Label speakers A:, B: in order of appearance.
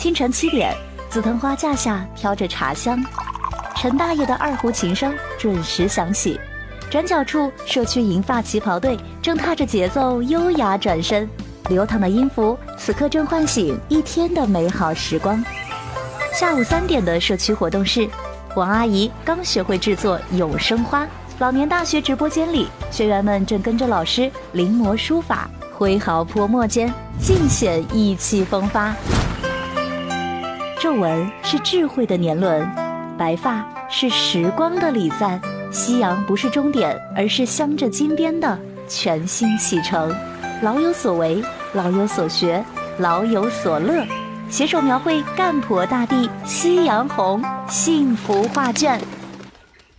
A: 清晨7点，紫藤花架下飘着茶香，陈大爷的二胡琴声准时响起。转角处，社区银发旗袍队正踏着节奏优雅转身，流淌的音符此刻正唤醒一天的美好时光。下午3点的社区活动室，王阿姨刚学会制作永生花。老年大学直播间里，学员们正跟着老师临摹书法，挥毫泼墨间尽显意气风发。皱纹是智慧的年轮，白发是时光的礼赞。夕阳不是终点，而是镶着金边的全新启程。老有所为，老有所学，老有所乐，携手描绘赣婆大地夕阳红幸福画卷。